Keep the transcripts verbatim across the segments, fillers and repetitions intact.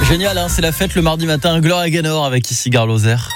Génial, hein, c'est la fête le mardi matin. Gloria Gaynor avec ici Gare Lozère.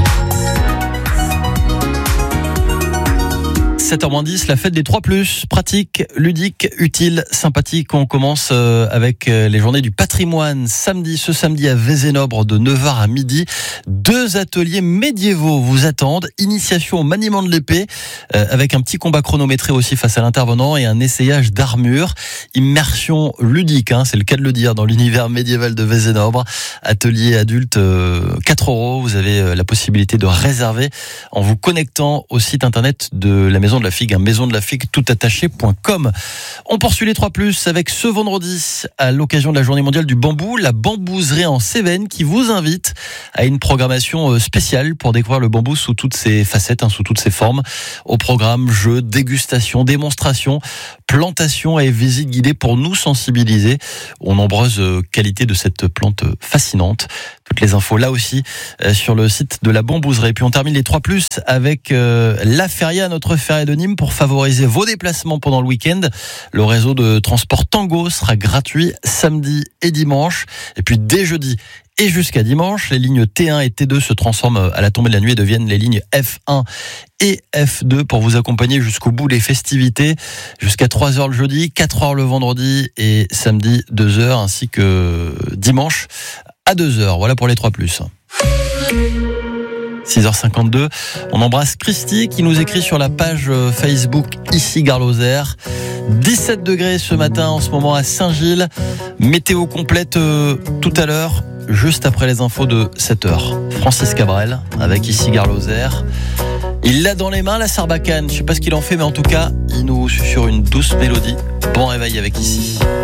sept heures moins dix, la fête des trois plus, pratique, ludique, utile, sympathique. On commence avec les journées du patrimoine. Samedi, ce samedi à Vézénobre de neuf heures à midi. Deux ateliers médiévaux vous attendent. Initiation au maniement de l'épée, euh, avec un petit combat chronométré aussi face à l'intervenant et un essayage d'armure. Immersion ludique, hein, c'est le cas de le dire, dans l'univers médiéval de Vézénobre. Atelier adulte, euh, quatre euros. Vous avez la possibilité de réserver en vous connectant au site internet de la Maison de la Figue, hein, maison de la figue tout attaché point com. On poursuit les trois plus avec ce vendredi, à l'occasion de la journée mondiale du bambou, la bambouserie en Cévennes qui vous invite à une programmation spéciale pour découvrir le bambou sous toutes ses facettes, hein, sous toutes ses formes. Au programme, jeux, dégustation, démonstration, plantation et visite guidée pour nous sensibiliser aux nombreuses qualités de cette plante fascinante. Toutes les infos là aussi euh, sur le site de la bambouserie. Et puis on termine les trois plus avec euh, la feria, notre feria de Nîmes, pour favoriser vos déplacements pendant le week-end. Le réseau de transport Tango sera gratuit samedi et dimanche. Et puis dès jeudi et jusqu'à dimanche, les lignes T un et T deux se transforment à la tombée de la nuit et deviennent les lignes F un et F deux pour vous accompagner jusqu'au bout des festivités. Jusqu'à trois heures le jeudi, quatre heures le vendredi et samedi deux heures, ainsi que dimanche à deux heures. Voilà pour les trois plus. six heures cinquante-deux. On embrasse Christy qui nous écrit sur la page Facebook ici Gare Lozère. dix-sept degrés ce matin en ce moment à Saint-Gilles. Météo complète euh, tout à l'heure, juste après les infos de sept heures. Francis Cabrel avec ici Gare Lozère. Il l'a dans les mains la sarbacane. Je sais pas ce qu'il en fait, mais en tout cas, il nous susurre une douce mélodie. Bon réveil avec ici.